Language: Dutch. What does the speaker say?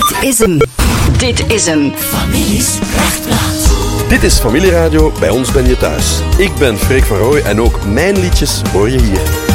Dit is hem. Dit is hem. Families Prachtplaats. Dit is Familieradio, bij ons ben je thuis. Ik ben Freek van Rooij en ook mijn liedjes hoor je hier.